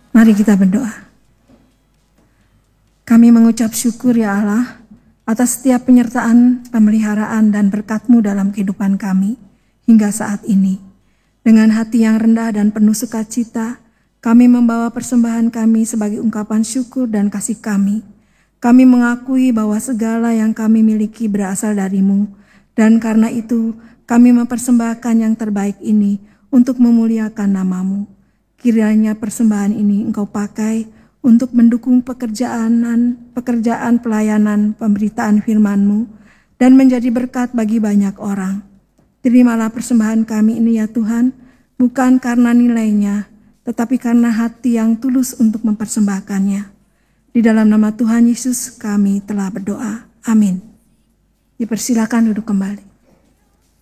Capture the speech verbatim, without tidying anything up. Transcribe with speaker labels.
Speaker 1: Mari kita berdoa. Kami mengucap syukur ya Allah atas setiap penyertaan, pemeliharaan, dan berkat-Mu dalam kehidupan kami hingga saat ini. Dengan hati yang rendah dan penuh sukacita, kami membawa persembahan kami sebagai ungkapan syukur dan kasih kami. Kami mengakui bahwa segala yang kami miliki berasal dari-Mu, dan karena itu kami mempersembahkan yang terbaik ini untuk memuliakan nama-Mu. Kiranya persembahan ini Engkau pakai untuk mendukung pekerjaan, pekerjaan pelayanan pemberitaan firman-Mu dan menjadi berkat bagi banyak orang. Terimalah persembahan kami ini ya Tuhan, bukan karena nilainya, tetapi karena hati yang tulus untuk mempersembahkannya. Di dalam nama Tuhan Yesus kami telah berdoa. Amin. Dipersilakan duduk kembali.